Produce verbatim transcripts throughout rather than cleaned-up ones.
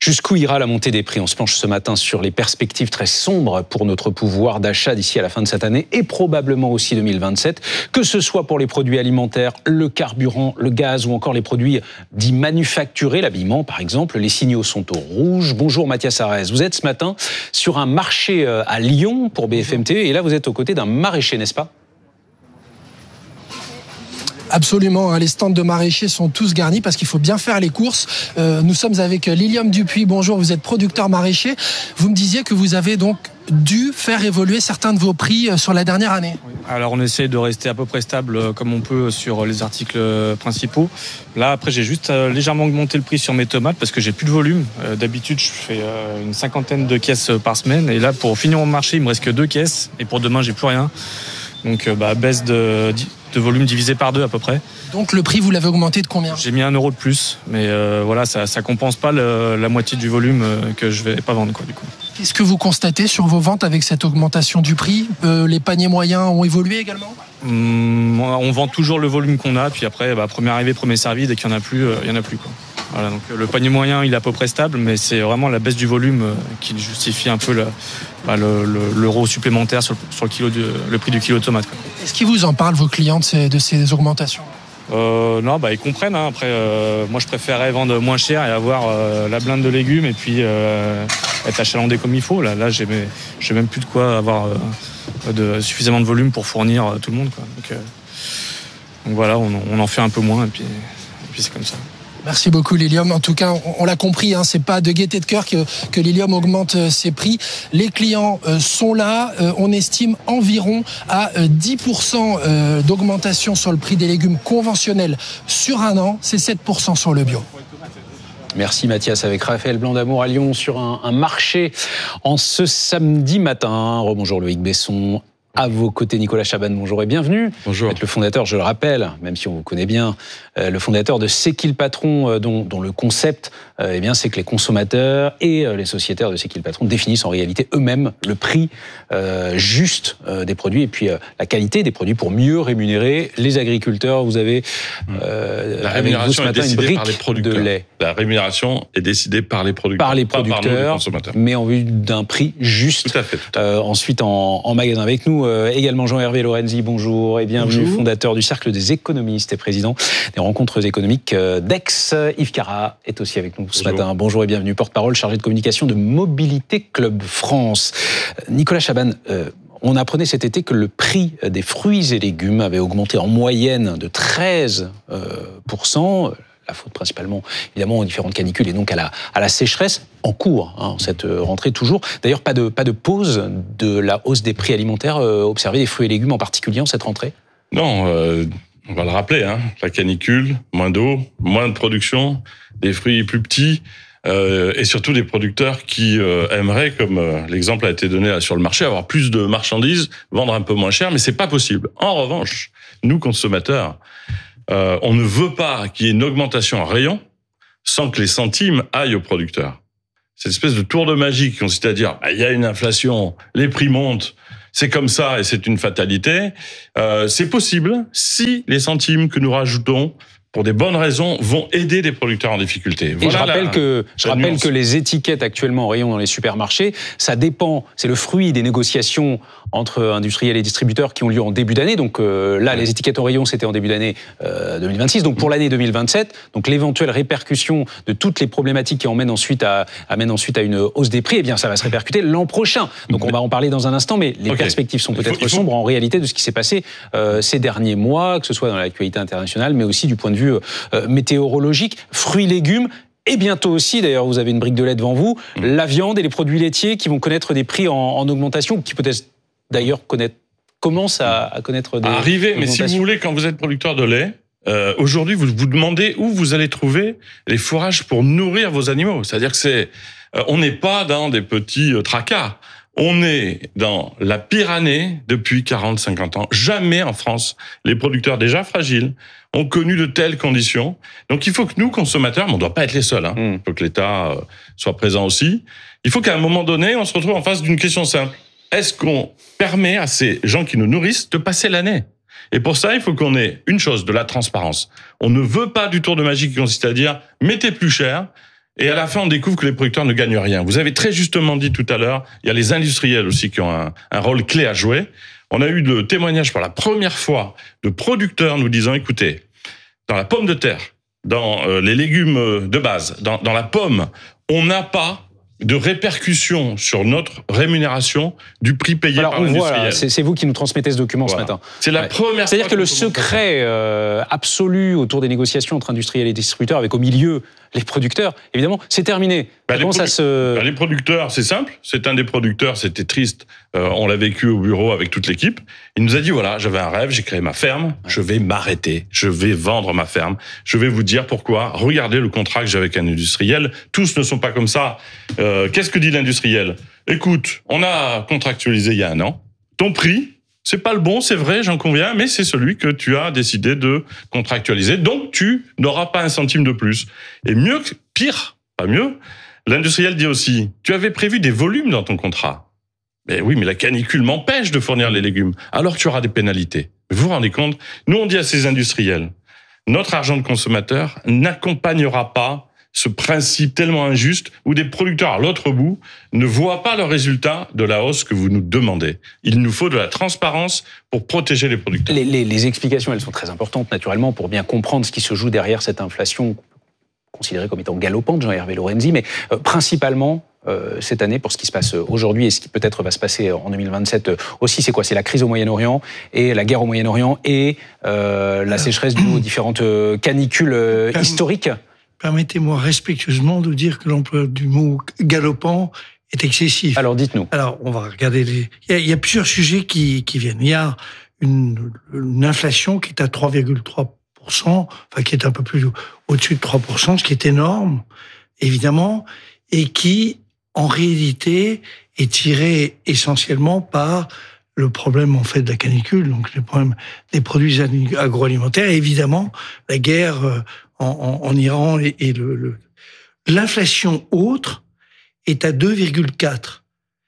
Jusqu'où ira la montée des prix ? On se penche ce matin sur les perspectives très sombres pour notre pouvoir d'achat d'ici à la fin de cette année et probablement aussi deux mille vingt-sept, que ce soit pour les produits alimentaires, le carburant, le gaz ou encore les produits dits manufacturés, l'habillement par exemple. Les signaux sont au rouge. Bonjour Mathias Arès, vous êtes ce matin sur un marché à Lyon pour B F M T V et là vous êtes aux côtés d'un maraîcher, n'est-ce pas ? Absolument, les stands de maraîchers sont tous garnis parce qu'il faut bien faire les courses. Euh, nous sommes avec Lilium Dupuis. Bonjour, vous êtes producteur maraîcher. Vous me disiez que vous avez donc dû faire évoluer certains de vos prix sur la dernière année. Alors on essaie de rester à peu près stable comme on peut sur les articles principaux. Là après j'ai juste légèrement augmenté le prix sur mes tomates parce que j'ai plus de volume. D'habitude je fais une cinquantaine de caisses par semaine et là pour finir mon marché il me reste que deux caisses et pour demain j'ai plus rien. Donc bah, baisse de, de volume divisé par deux à peu près. Donc le prix, vous l'avez augmenté de combien ? J'ai mis un euro de plus, mais euh, voilà, ça ne compense pas le, la moitié du volume que je ne vais pas vendre, quoi, du coup. Qu'est-ce que vous constatez sur vos ventes avec cette augmentation du prix ? euh, Les paniers moyens ont évolué également ? hum, On vend toujours le volume qu'on a, puis après, bah, premier arrivé, premier servi, dès qu'il n'y en a plus, euh, il n'y en a plus, quoi. Voilà, donc le panier moyen, il est à peu près stable, mais c'est vraiment la baisse du volume euh, qui justifie un peu le, bah, le, le, l'euro supplémentaire sur, le, sur le, kilo de, le prix du kilo de tomate, quoi. Est-ce qu'ils vous en parlent, vos clients, de ces, de ces augmentations ? Euh, non, bah ils comprennent. Hein. Après, euh, moi, je préférerais vendre moins cher et avoir euh, la blinde de légumes et puis euh, être achalandé comme il faut. Là, là, j'ai, j'ai même plus de quoi avoir euh, de, suffisamment de volume pour fournir euh, tout le monde, quoi. Donc, euh, donc voilà, on, on en fait un peu moins et puis, et puis c'est comme ça. Merci beaucoup Lilium. En tout cas, on, on l'a compris, hein, c'est pas de gaieté de cœur que, que Lilium augmente euh, ses prix. Les clients euh, sont là. Euh, on estime environ à euh, dix pour cent euh, d'augmentation sur le prix des légumes conventionnels sur un an. C'est sept pour cent sur le bio. Merci Mathias, avec Raphaël Blanc d'Amour à Lyon sur un, un marché en ce samedi matin. Rebonjour Loïc Besson. À vos côtés, Nicolas Chaban, bonjour et bienvenue. Bonjour. Vous êtes le fondateur, je le rappelle, même si on vous connaît bien, euh, le fondateur de C'est qui le patron, euh, dont, dont le concept, euh, eh bien, c'est que les consommateurs et euh, les sociétaires de C'est qui le patron définissent en réalité eux-mêmes le prix euh, juste euh, des produits et puis euh, la qualité des produits pour mieux rémunérer les agriculteurs. Vous avez euh, la rémunération avec vous ce matin, est décidée une brique par les producteurs. De lait. La rémunération est décidée par les producteurs, par les producteurs, pas par nous, les consommateurs. Mais en vue d'un prix juste. Tout à fait. Tout à fait. Euh, ensuite, en, en magasin avec nous. Euh, également Jean-Hervé Lorenzi, bonjour et bienvenue, bonjour. Fondateur du Cercle des économistes et président des rencontres économiques d'Aix. Yves Cara est aussi avec nous ce bonjour. matin. Bonjour et bienvenue, porte-parole chargé de communication de Mobilité Club France. Nicolas Chaban, euh, on apprenait cet été que le prix des fruits et légumes avait augmenté en moyenne de treize pour cent. La faute principalement, évidemment, aux différentes canicules et donc à la, à la sécheresse en cours, hein, cette rentrée toujours. D'ailleurs, pas de, pas de pause de la hausse des prix alimentaires euh, observés des fruits et légumes en particulier en cette rentrée ? Non, euh, on va le rappeler, hein, la canicule, moins d'eau, moins de production, des fruits plus petits euh, et surtout des producteurs qui euh, aimeraient, comme euh, l'exemple a été donné là, sur le marché, avoir plus de marchandises, vendre un peu moins cher, mais c'est pas possible. En revanche, nous, consommateurs, Euh, on ne veut pas qu'il y ait une augmentation en rayon sans que les centimes aillent aux producteurs. Cette espèce de tour de magie qui consiste à dire bah, il y a une inflation, les prix montent, c'est comme ça et c'est une fatalité. Euh, c'est possible si les centimes que nous rajoutons pour des bonnes raisons, vont aider des producteurs en difficulté. Et Voilà je rappelle, la, que, je rappelle nuance. que les étiquettes actuellement en rayon dans les supermarchés, ça dépend, c'est le fruit des négociations entre industriels et distributeurs qui ont lieu en début d'année. Donc euh, là, ouais. les étiquettes en rayon, c'était en début d'année euh, deux mille vingt-six. Donc pour l'année deux mille vingt-sept, donc l'éventuelle répercussion de toutes les problématiques qui emmènent ensuite à, amènent ensuite à une hausse des prix, eh bien ça va se répercuter l'an prochain. Donc on va en parler dans un instant, mais les okay. perspectives sont peut-être faut, sombres faut... en réalité de ce qui s'est passé euh, ces derniers mois, que ce soit dans l'actualité internationale, mais aussi du point de vue Euh, météorologique, fruits, légumes, et bientôt aussi, d'ailleurs vous avez une brique de lait devant vous, mmh. la viande et les produits laitiers qui vont connaître des prix en, en augmentation, qui peut-être d'ailleurs connaître, commencent à, à connaître des Arriver, mais si vous voulez, quand vous êtes producteur de lait, euh, aujourd'hui vous vous demandez où vous allez trouver les fourrages pour nourrir vos animaux. C'est-à-dire que c'est, euh, on n'est pas dans des petits euh, tracas. On est dans la pire année depuis quarante à cinquante ans. Jamais en France, les producteurs déjà fragiles ont connu de telles conditions. Donc il faut que nous, consommateurs, mais on ne doit pas être les seuls, hein. Il faut que l'État soit présent aussi. Il faut qu'à un moment donné, on se retrouve en face d'une question simple. Est-ce qu'on permet à ces gens qui nous nourrissent de passer l'année ? Et pour ça, il faut qu'on ait une chose, de la transparence. On ne veut pas du tour de magie qui consiste à dire « mettez plus cher ». Et à la fin, on découvre que les producteurs ne gagnent rien. Vous avez très justement dit tout à l'heure, il y a les industriels aussi qui ont un, un rôle clé à jouer. On a eu le témoignage pour la première fois de producteurs nous disant, écoutez, dans la pomme de terre, dans euh, les légumes de base, dans, dans la pomme, on n'a pas de répercussions sur notre rémunération du prix payé Alors, par on l'industriel. voit, c'est, c'est vous qui nous transmettez ce document Voilà. ce matin. C'est la Ouais. première C'est-à-dire fois que le nous commençons secret euh, absolu autour des négociations entre industriels et distributeurs, avec au milieu les producteurs, évidemment, c'est terminé. Bah, Comment les, ça produ- se... bah, les producteurs, c'est simple. C'est un des producteurs, c'était triste. Euh, on l'a vécu au bureau avec toute l'équipe. Il nous a dit, voilà, j'avais un rêve, j'ai créé ma ferme, je vais m'arrêter, je vais vendre ma ferme. Je vais vous dire pourquoi. Regardez le contrat que j'ai avec un industriel. Tous ne sont pas comme ça. Euh, qu'est-ce que dit l'industriel ? Écoute, on a contractualisé il y a un an. Ton prix, c'est pas le bon, c'est vrai, j'en conviens, mais c'est celui que tu as décidé de contractualiser. Donc, tu n'auras pas un centime de plus. Et mieux, que- pire, pas mieux, l'industriel dit aussi, tu avais prévu des volumes dans ton contrat. Mais oui, mais la canicule m'empêche de fournir les légumes. Alors tu auras des pénalités. Vous vous rendez compte ? Nous, on dit à ces industriels, notre argent de consommateur n'accompagnera pas ce principe tellement injuste où des producteurs à l'autre bout ne voient pas le résultat de la hausse que vous nous demandez. Il nous faut de la transparence pour protéger les producteurs. Les, les, les explications, elles sont très importantes, naturellement, pour bien comprendre ce qui se joue derrière cette inflation considérée comme étant galopante, Jean-Hervé Lorenzi, mais euh, principalement, euh, cette année, pour ce qui se passe aujourd'hui et ce qui peut-être va se passer en deux mille vingt-sept euh, aussi, c'est quoi ? C'est la crise au Moyen-Orient et la guerre au Moyen-Orient et euh, la sécheresse due aux différentes euh, canicules euh, historiques. Permettez-moi respectueusement de dire que l'emploi du mot galopant est excessif. Alors, dites-nous. Alors, on va regarder les... Il y a, il y a plusieurs sujets qui, qui viennent. Il y a une, une inflation qui est à trois virgule trois pour cent, enfin qui est un peu plus au-dessus de trois pour cent, ce qui est énorme, évidemment, et qui, en réalité, est tiré essentiellement par le problème, en fait, de la canicule, donc le problème des produits agroalimentaires, et évidemment, la guerre en, en, en Iran et, et le, le... l'inflation autre est à deux virgule quatre.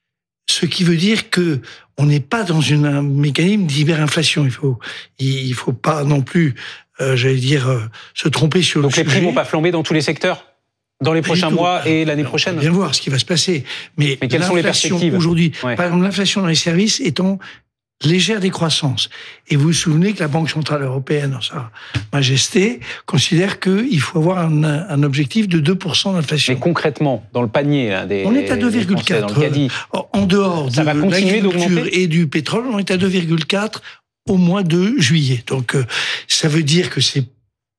Ce qui veut dire que on n'est pas dans une, un mécanisme d'hyperinflation. Il faut, il faut pas non plus, euh, j'allais dire, euh, se tromper sur Donc le les sujet. prix vont pas flamber dans tous les secteurs dans les Pas prochains du tout. mois et l'année Alors, prochaine. On va bien voir ce qui va se passer. Mais, Mais quelles sont les l'inflation perspectives aujourd'hui, Ouais. par exemple, l'inflation dans les services est en légère décroissance. Et vous vous souvenez que la Banque Centrale Européenne, en sa majesté, considère qu'il faut avoir un, un objectif de deux pour cent d'inflation. Mais concrètement, dans le panier hein, des On est à deux des virgule Français, quatre. dans le caddie, En dehors Ça de va continuer l'agriculture d'augmenter et du pétrole, on est à deux virgule quatre au mois de juillet. Donc, euh, ça veut dire que c'est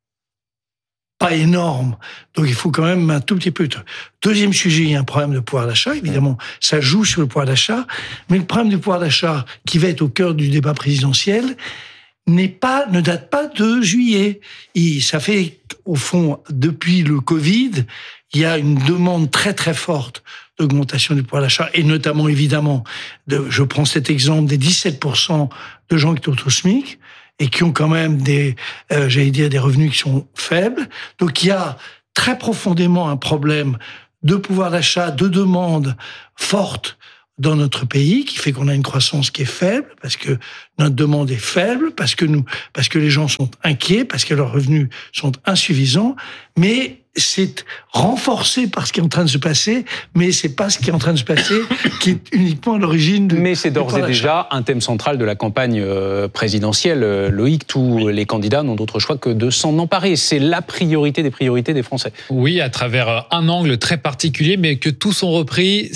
pas énorme. Donc, il faut quand même un tout petit peu. Deuxième sujet, il y a un problème de pouvoir d'achat. Évidemment, ça joue sur le pouvoir d'achat. Mais le problème du pouvoir d'achat, qui va être au cœur du débat présidentiel, n'est pas, ne date pas de juillet. Et ça fait, au fond, depuis le Covid, il y a une demande très très forte d'augmentation du pouvoir d'achat, et notamment, évidemment, de, je prends cet exemple des dix-sept pour cent de gens qui sont au SMIC, et qui ont quand même des, euh, j'allais dire, des revenus qui sont faibles. Donc, il y a très profondément un problème de pouvoir d'achat, de demande forte dans notre pays, qui fait qu'on a une croissance qui est faible, parce que notre demande est faible, parce que nous, parce que les gens sont inquiets, parce que leurs revenus sont insuffisants, mais c'est renforcé par ce qui est en train de se passer, mais c'est pas ce qui est en train de se passer qui est uniquement à l'origine de... Mais c'est d'ores et déjà un thème central de la campagne présidentielle. Loïc, tous oui. les candidats n'ont d'autre choix que de s'en emparer. C'est la priorité des priorités des Français. Oui, à travers un angle très particulier, mais que tous ont repris,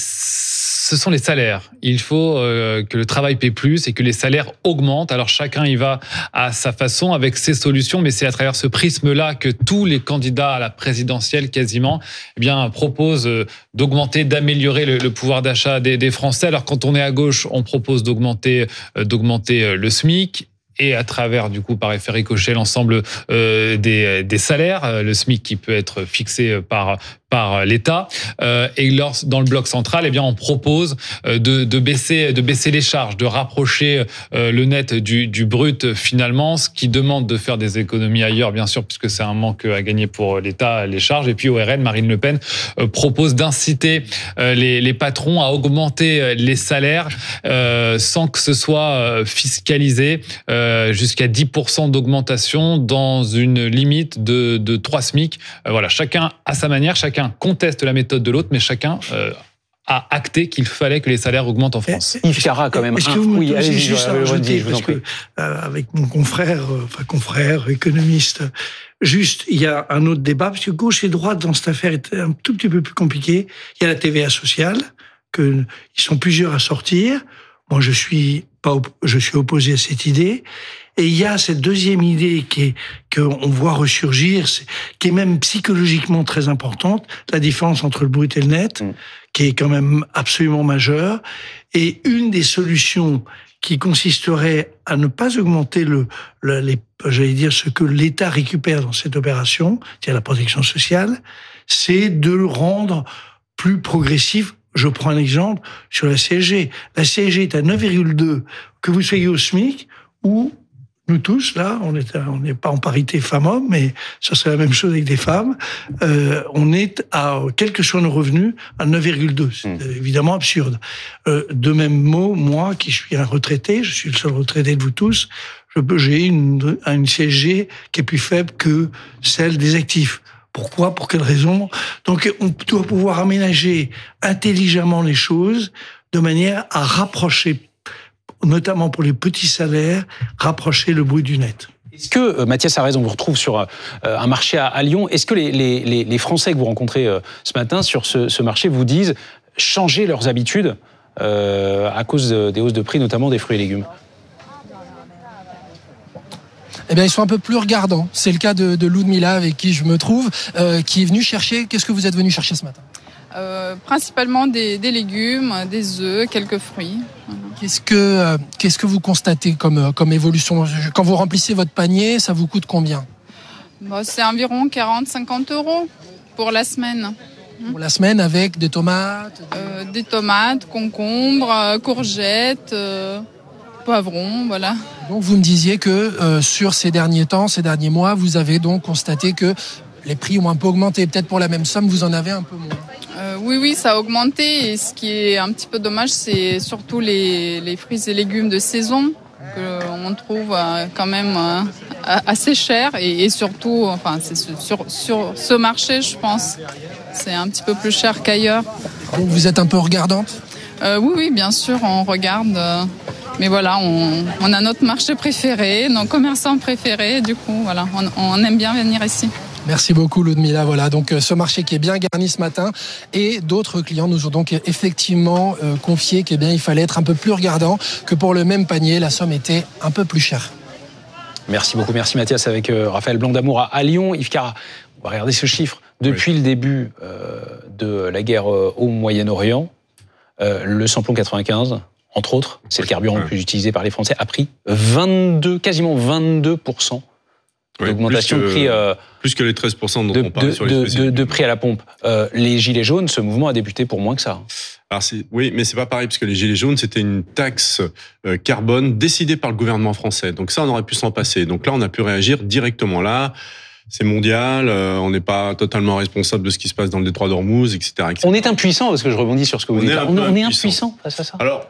ce sont les salaires. Il faut euh, que le travail paie plus et que les salaires augmentent. Alors chacun y va à sa façon avec ses solutions, mais c'est à travers ce prisme-là que tous les candidats à la présidentielle quasiment eh bien, proposent d'augmenter, d'améliorer le, le pouvoir d'achat des, des Français. Alors quand on est à gauche, on propose d'augmenter, euh, d'augmenter le SMIC. Et à travers, du coup, par effet ricochet, l'ensemble euh, des, des salaires, le SMIC qui peut être fixé par, par l'État. Euh, et lors, dans le bloc central, eh bien, on propose de, de, baisser, de baisser les charges, de rapprocher euh, le net du, du brut finalement, ce qui demande de faire des économies ailleurs, bien sûr, puisque c'est un manque à gagner pour l'État, les charges. Et puis au R N, Marine Le Pen euh, propose d'inciter euh, les, les patrons à augmenter les salaires euh, sans que ce soit fiscalisé. Euh, jusqu'à dix pour cent d'augmentation dans une limite de, de trois SMIC. Euh, voilà, chacun à sa manière, chacun chacun conteste la méthode de l'autre, mais chacun euh, a acté qu'il fallait que les salaires augmentent en France. Yves Cara, quand même. Est-ce que un... vous oui, allez, juste à rajouter, je parce que euh, avec mon confrère, euh, enfin confrère, économiste, juste, il y a un autre débat, parce que gauche et droite dans cette affaire est un tout petit peu plus compliqué. Il y a la T V A sociale, que ils sont plusieurs à sortir. Moi, je suis pas, je suis opposé à cette idée. Et il y a cette deuxième idée qui est, qu'on voit ressurgir, qui est même psychologiquement très importante, la différence entre le brut et le net, mmh. qui est quand même absolument majeure. Et une des solutions qui consisterait à ne pas augmenter le, le les, j'allais dire, ce que l'État récupère dans cette opération, c'est-à-dire la protection sociale, c'est de le rendre plus progressif. Je prends un exemple sur la C S G. La C S G est à neuf virgule deux, que vous soyez au SMIC ou nous tous, là, on est, on n'est pas en parité femmes-hommes, mais ça serait la même chose avec des femmes. Euh, on est à, quels que soient nos revenus, à neuf virgule deux. C'est mmh. évidemment absurde. Euh, de même mot, moi, qui suis un retraité, je suis le seul retraité de vous tous, je peux, j'ai une, une C S G qui est plus faible que celle des actifs. Pourquoi? Pour quelle raison? Donc, on doit pouvoir aménager intelligemment les choses de manière à rapprocher, notamment pour les petits salaires, rapprocher le brut du net. Est-ce que, Mathias a raison, on vous retrouve sur euh, un marché à, à Lyon, est-ce que les, les, les Français que vous rencontrez euh, ce matin sur ce, ce marché vous disent changer leurs habitudes euh, à cause de, des hausses de prix, notamment des fruits et légumes? Eh bien, ils sont un peu plus regardants. C'est le cas de, de Ludmila, avec qui je me trouve, euh, qui est venue chercher. Qu'est-ce que vous êtes venu chercher ce matin? euh, Principalement des, des légumes, des œufs, quelques fruits. Qu'est-ce que, euh, qu'est-ce que vous constatez comme, comme évolution? Quand vous remplissez votre panier, ça vous coûte combien? Bah, c'est environ quarante à cinquante euros pour la semaine. Pour la semaine, avec des tomates euh, Des tomates, concombres, courgettes... Euh... poivrons, voilà. Donc vous me disiez que euh, sur ces derniers temps, ces derniers mois, vous avez donc constaté que les prix ont un peu augmenté. Peut-être pour la même somme, vous en avez un peu moins. Euh, oui, oui, ça a augmenté. Et ce qui est un petit peu dommage, c'est surtout les, les fruits et légumes de saison qu'on trouve euh, quand même euh, assez cher. Et, et surtout, enfin, c'est sur, sur ce marché, je pense, c'est un petit peu plus cher qu'ailleurs. Donc vous êtes un peu regardante ? euh, Oui, oui, bien sûr, on regarde... Euh, Mais voilà, on, on a notre marché préféré, nos commerçants préférés. Du coup, voilà, on, on aime bien venir ici. Merci beaucoup, Ludmila. Voilà, donc ce marché qui est bien garni ce matin. Et d'autres clients nous ont donc effectivement euh, confié qu'il eh fallait être un peu plus regardant, que pour le même panier, la somme était un peu plus chère. Merci beaucoup. Merci Mathias avec euh, Raphaël Blanc-d'Amour à Lyon. Yves Cara, on va regarder ce chiffre. Depuis oui. le début euh, de la guerre euh, au Moyen-Orient, euh, le samplon quatre-vingt-quinze... entre autres, c'est le carburant ouais. le plus utilisé par les Français, a pris vingt-deux, quasiment vingt-deux pour cent d'augmentation ouais, de prix. Euh, plus que les treize pour cent dont de, on parlait de, sur les de, spécifiques. de, de prix à la pompe. Euh, les gilets jaunes, ce mouvement a débuté pour moins que ça. Alors c'est, oui, mais c'est pas pareil, parce que les gilets jaunes, c'était une taxe euh, carbone décidée par le gouvernement français. Donc ça, on aurait pu s'en passer. Donc là, on a pu réagir directement là. C'est mondial, euh, on n'est pas totalement responsable de ce qui se passe dans le détroit d'Ormuz, et cetera, et cetera. On est impuissant, parce que je rebondis sur ce que vous on dites. Est on, on est impuissant. impuissant face à ça. Alors,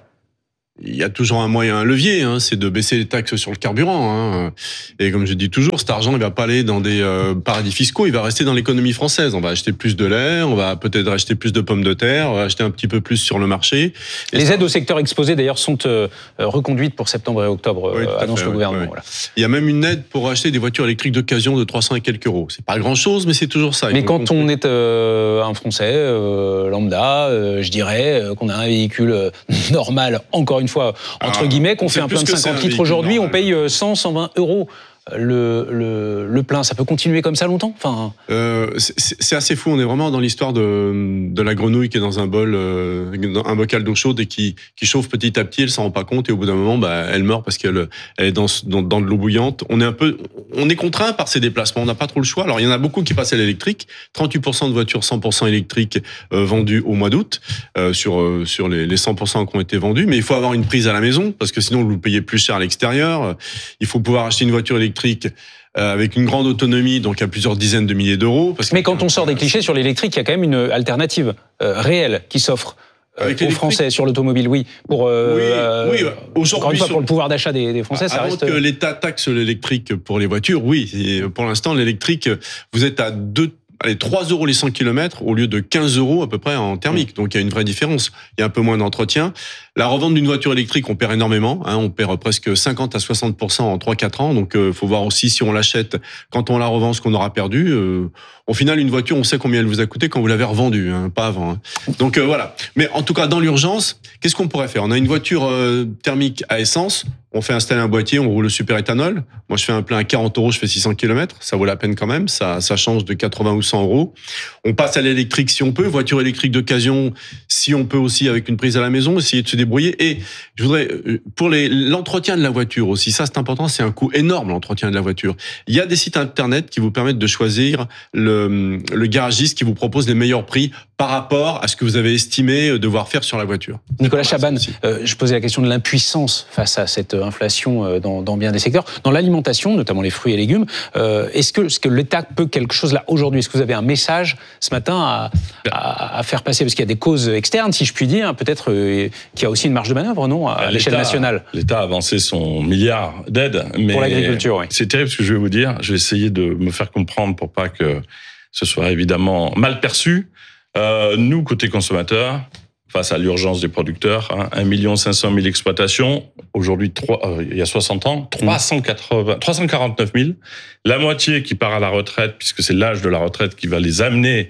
il y a toujours un moyen, un levier, hein, c'est de baisser les taxes sur le carburant. Hein. Et comme je dis toujours, cet argent, il va pas aller dans des euh, paradis fiscaux, il va rester dans l'économie française. On va acheter plus de lait, on va peut-être acheter plus de pommes de terre, on va acheter un petit peu plus sur le marché. Et les ça... aides au secteur exposé, d'ailleurs, sont euh, reconduites pour septembre et octobre, oui, euh, annonce fait, le oui, gouvernement. oui. Voilà. Il y a même une aide pour acheter des voitures électriques d'occasion de trois cents et quelques euros. C'est pas grand-chose, mais c'est toujours ça. Mais quand on est euh, un Français euh, lambda, euh, je dirais euh, qu'on a un véhicule euh, normal, encore une fois, entre ah, guillemets, qu'on fait un plein de cinquante litres aujourd'hui, on paye cent, cent vingt euros. Le, le, le plein, ça peut continuer comme ça longtemps enfin... euh, c'est, c'est assez fou, on est vraiment dans l'histoire de, de la grenouille qui est dans un bol, euh, dans un bocal d'eau chaude et qui, qui chauffe petit à petit, elle s'en rend pas compte et au bout d'un moment, bah, elle meurt parce qu'elle elle est dans, dans, dans de l'eau bouillante. On est un peu, on est contraint par ces déplacements, on n'a pas trop le choix. Alors il y en a beaucoup qui passent à l'électrique, trente-huit pour cent de voitures cent pour cent électriques euh, vendues au mois d'août, euh, sur, euh, sur les, les cent pour cent qui ont été vendus, mais il faut avoir une prise à la maison parce que sinon vous le payez plus cher à l'extérieur. Il faut pouvoir acheter une voiture électrique avec une grande autonomie, donc à plusieurs dizaines de milliers d'euros. Parce Mais quand on sort des clichés sur l'électrique, il y a quand même une alternative euh, réelle qui s'offre euh, aux Français sur l'automobile, oui. Pour, euh, oui, oui. Aujourd'hui, encore une fois, pour le pouvoir d'achat des, des Français, ça avant reste... que l'État taxe l'électrique pour les voitures, oui. Et pour l'instant, l'électrique, vous êtes à deux allez, trois euros les cent kilomètres au lieu de quinze euros à peu près en thermique. Donc il y a une vraie différence. Il y a un peu moins d'entretien. La revente d'une voiture électrique, on perd énormément. Hein, on perd presque cinquante à soixante pour cent en trois quatre ans. Donc il euh, faut voir aussi si on l'achète, quand on la revend, ce qu'on aura perdu. Euh, au final, une voiture, on sait combien elle vous a coûté quand vous l'avez revendue, hein, pas avant. Hein. Donc euh, voilà. Mais en tout cas, dans l'urgence, qu'est-ce qu'on pourrait faire? On a une voiture euh, thermique à essence. On fait installer un boîtier, on roule le super éthanol. Moi, je fais un plein à quarante euros, je fais six cents kilomètres. Ça vaut la peine quand même. Ça, ça change de quatre-vingts ou cent euros. On passe à l'électrique si on peut. Voiture électrique d'occasion, si on peut aussi avec une prise à la maison, essayer de se débrouiller. Et je voudrais, pour les, l'entretien de la voiture aussi, ça c'est important, c'est un coût énorme, l'entretien de la voiture. Il y a des sites internet qui vous permettent de choisir le, le garagiste qui vous propose les meilleurs prix par rapport à ce que vous avez estimé devoir faire sur la voiture. Nicolas Chaban, euh, je posais la question de l'impuissance face à cette inflation dans, dans bien des secteurs. Dans l'alimentation, notamment les fruits et légumes, euh, est-ce que, est-ce que l'État peut quelque chose là aujourd'hui? Est-ce que vous avez un message ce matin à, à, à faire passer? Parce qu'il y a des causes externes, si je puis dire, peut-être euh, qu'il y a aussi une marge de manœuvre, non, à L'État, l'échelle nationale. L'État a avancé son milliard d'aides. Mais pour l'agriculture, oui. C'est terrible ce que je vais vous dire. Je vais essayer de me faire comprendre pour pas que ce soit évidemment mal perçu. Euh, nous, côté consommateurs, face à l'urgence des producteurs, hein, un million cinq cent mille exploitations, aujourd'hui, trois, euh, il y a soixante ans, trois cent quatre-vingts, trois cent quarante-neuf mille, la moitié qui part à la retraite, puisque c'est l'âge de la retraite qui va les amener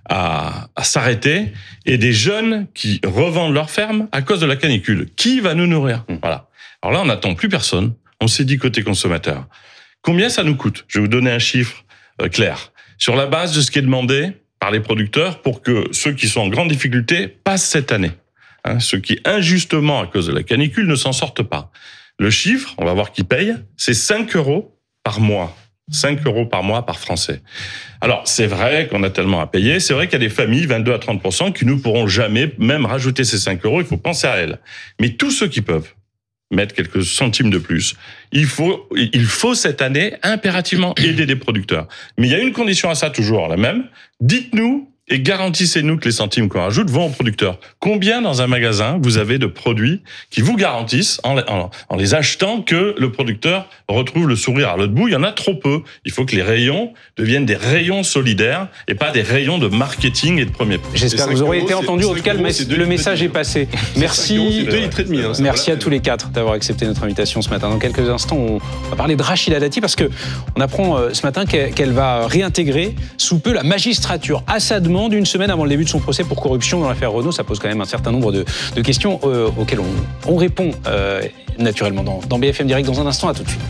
à, à s'arrêter, et des jeunes qui revendent leur ferme à cause de la canicule. Qui va nous nourrir? Voilà. Alors là, on n'attend plus personne. On s'est dit côté consommateur. Combien ça nous coûte? Je vais vous donner un chiffre euh, clair. Sur la base de ce qui est demandé par les producteurs pour que ceux qui sont en grande difficulté passent cette année. Hein, ceux qui, injustement, à cause de la canicule, ne s'en sortent pas. Le chiffre, on va voir qui paye, c'est cinq euros par mois. cinq euros par mois par Français. Alors, c'est vrai qu'on a tellement à payer. C'est vrai qu'il y a des familles, vingt-deux à trente pour cent, qui ne pourront jamais même rajouter ces cinq euros. Il faut penser à elles. Mais tous ceux qui peuvent mettre quelques centimes de plus, il faut, il faut cette année impérativement aider des producteurs. Mais il y a une condition à ça toujours, la même. Dites-nous et garantissez-nous que les centimes qu'on rajoute vont aux producteurs. Combien dans un magasin vous avez de produits qui vous garantissent, en, en, en les achetant, que le producteur retrouve le sourire à l'autre bout? Il y en a trop peu. Il faut que les rayons deviennent des rayons solidaires et pas des rayons de marketing et de premier prix. J'espère que vous aurez été entendu. En tout cas, le, le message est passé. Merci. Merci à tous les quatre d'avoir accepté notre invitation ce matin. Dans quelques instants, on va parler de Rachida Dati parce que on apprend ce matin qu'elle va réintégrer sous peu la magistrature à sa demande, une semaine avant le début de son procès pour corruption dans l'affaire Renault. Ça pose quand même un certain nombre de, de questions euh, auxquelles on, on répond euh, naturellement dans, dans B F M Direct dans un instant. À tout de suite.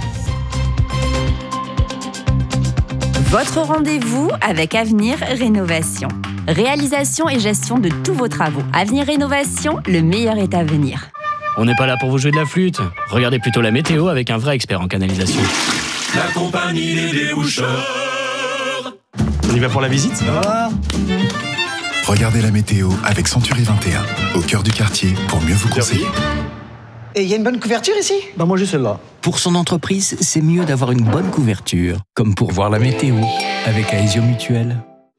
Votre rendez-vous avec Avenir Rénovation. Réalisation et gestion de tous vos travaux. Avenir Rénovation, le meilleur est à venir. On n'est pas là pour vous jouer de la flûte. Regardez plutôt la météo avec un vrai expert en canalisation. La compagnie des déboucheurs. On y va pour la visite? Ah. Regardez la météo avec Century vingt et un, au cœur du quartier, pour mieux vous conseiller. Et il y a une bonne couverture ici? Bah moi j'ai celle-là. Pour son entreprise, c'est mieux d'avoir une bonne couverture, comme pour voir la météo avec Aesio Mutuel.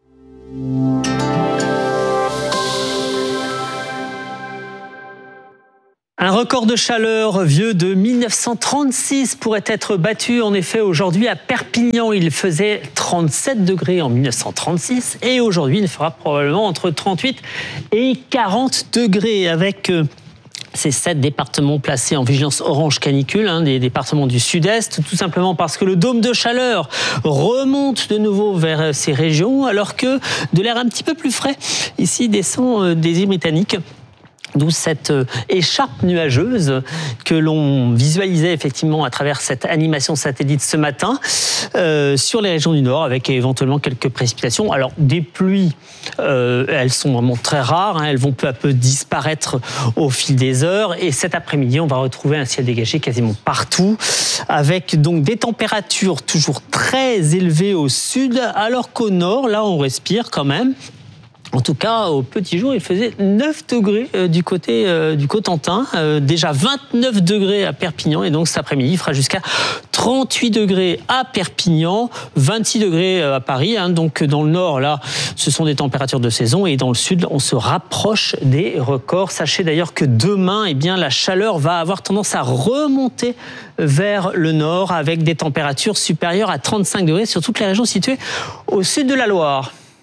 Un record de chaleur vieux de mille neuf cent trente-six pourrait être battu. En effet, aujourd'hui à Perpignan, il faisait trente-sept degrés en mille neuf cent trente-six et aujourd'hui, il fera probablement entre trente-huit et quarante degrés avec euh, ces sept départements placés en vigilance orange canicule, hein, des départements du sud-est, tout simplement parce que le dôme de chaleur remonte de nouveau vers ces régions alors que de l'air un petit peu plus frais ici descend euh, des îles britanniques. D'où cette écharpe nuageuse que l'on visualisait effectivement à travers cette animation satellite ce matin euh, sur les régions du Nord, avec éventuellement quelques précipitations. Alors des pluies, euh, elles sont vraiment très rares, hein, elles vont peu à peu disparaître au fil des heures. Et cet après-midi, on va retrouver un ciel dégagé quasiment partout, avec donc des températures toujours très élevées au sud, alors qu'au nord, là, on respire quand même. En tout cas, au petit jour, il faisait neuf degrés euh, du côté euh, du Cotentin, euh, déjà vingt-neuf degrés à Perpignan, et donc cet après-midi, il fera jusqu'à trente-huit degrés à Perpignan, vingt-six degrés à Paris. Hein, donc dans le nord, là, ce sont des températures de saison, et dans le sud, on se rapproche des records. Sachez d'ailleurs que demain, eh bien, la chaleur va avoir tendance à remonter vers le nord, avec des températures supérieures à trente-cinq degrés sur toutes les régions situées au sud de la Loire.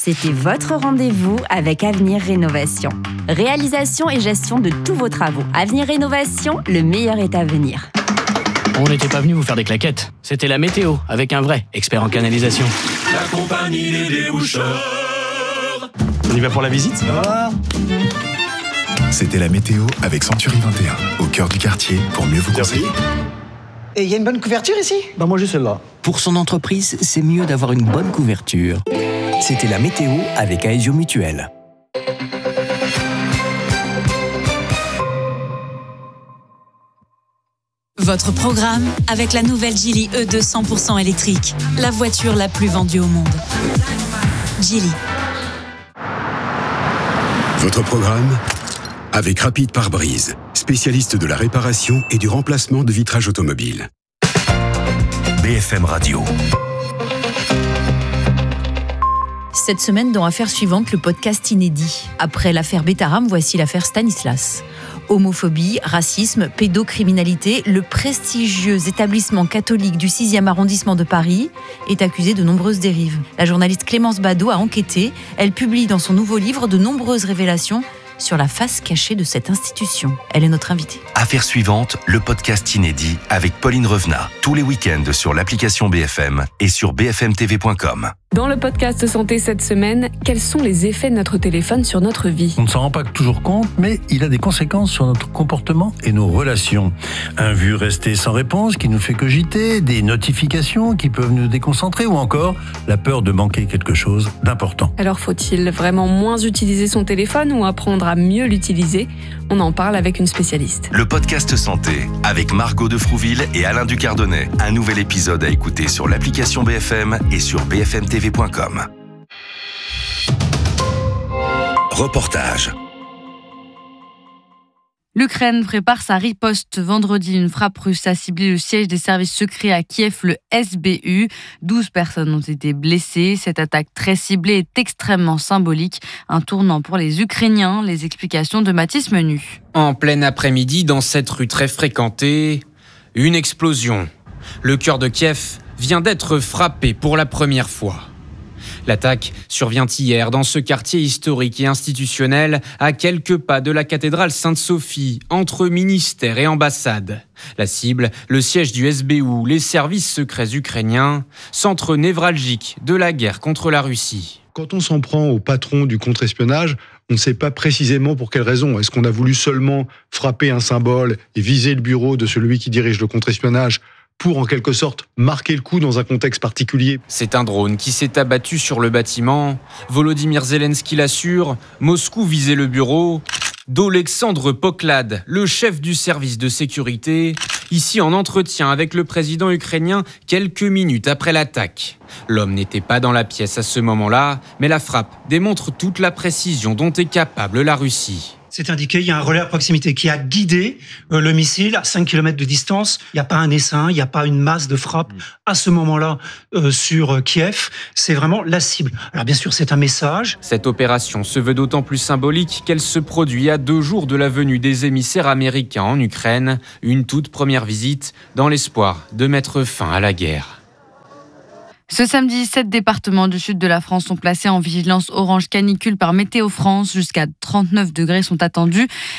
C'était votre rendez-vous avec Avenir Rénovation. Réalisation et gestion de tous vos travaux. Avenir Rénovation, le meilleur est à venir. On n'était pas venu vous faire des claquettes. C'était la météo, avec un vrai expert en canalisation. La compagnie des déboucheurs. On y va pour la visite? C'était la météo avec Century vingt et un, au cœur du quartier, pour mieux vous conseiller. Et il y a une bonne couverture ici? Bah moi j'ai celle-là. Pour son entreprise, c'est mieux d'avoir une bonne couverture. C'était la météo avec Aesio Mutuel. Votre programme avec la nouvelle Geely E deux cent pour cent électrique, la voiture la plus vendue au monde. Geely. Votre programme avec Rapide Pare-Brise, spécialiste de la réparation et du remplacement de vitrage automobile. B F M Radio. Cette semaine, dans Affaires suivantes, le podcast inédit. Après l'affaire Betaram, voici l'affaire Stanislas. Homophobie, racisme, pédocriminalité, le prestigieux établissement catholique du sixième arrondissement de Paris est accusé de nombreuses dérives. La journaliste Clémence Badaud a enquêté. Elle publie dans son nouveau livre de nombreuses révélations sur la face cachée de cette institution. Elle est notre invitée. Affaires suivantes, le podcast inédit avec Pauline Revenat. Tous les week-ends sur l'application B F M et sur b f m t v point com. Dans le podcast Santé cette semaine, quels sont les effets de notre téléphone sur notre vie? On ne s'en rend pas toujours compte, mais il a des conséquences sur notre comportement et nos relations. Un vu resté sans réponse qui nous fait cogiter, des notifications qui peuvent nous déconcentrer ou encore la peur de manquer quelque chose d'important. Alors faut-il vraiment moins utiliser son téléphone ou apprendre à mieux l'utiliser? On en parle avec une spécialiste. Le podcast Santé avec Margot de Frouville et Alain Ducardonnet. Un nouvel épisode à écouter sur l'application B F M et sur b f m t v point com. Reportage. L'Ukraine prépare sa riposte. Vendredi, une frappe russe a ciblé le siège des services secrets à Kiev, le S B U. douze personnes ont été blessées. Cette attaque très ciblée est extrêmement symbolique. Un tournant pour les Ukrainiens. Les explications de Mathis Menu. En plein après-midi, dans cette rue très fréquentée, une explosion. Le cœur de Kiev vient d'être frappé pour la première fois. L'attaque survient hier dans ce quartier historique et institutionnel à quelques pas de la cathédrale Sainte-Sophie, entre ministère et ambassade. La cible, le siège du S B U, les services secrets ukrainiens, centre névralgique de la guerre contre la Russie. Quand on s'en prend au patron du contre-espionnage, on ne sait pas précisément pour quelle raison. Est-ce qu'on a voulu seulement frapper un symbole et viser le bureau de celui qui dirige le contre-espionnage pour, en quelque sorte, marquer le coup dans un contexte particulier? C'est un drone qui s'est abattu sur le bâtiment. Volodymyr Zelensky l'assure, Moscou visait le bureau d'Olexandre Poklad, le chef du service de sécurité, ici en entretien avec le président ukrainien quelques minutes après l'attaque. L'homme n'était pas dans la pièce à ce moment-là, mais la frappe démontre toute la précision dont est capable la Russie. C'est indiqué, il y a un relais à proximité qui a guidé euh, le missile à cinq kilomètres de distance. Il n'y a pas un essaim, il n'y a pas une masse de frappe à ce moment-là euh, sur euh, Kiev. C'est vraiment la cible. Alors bien sûr, c'est un message. Cette opération se veut d'autant plus symbolique qu'elle se produit à deux jours de la venue des émissaires américains en Ukraine. Une toute première visite dans l'espoir de mettre fin à la guerre. Ce samedi, sept départements du sud de la France sont placés en vigilance orange canicule par Météo France. Jusqu'à trente-neuf degrés sont attendus.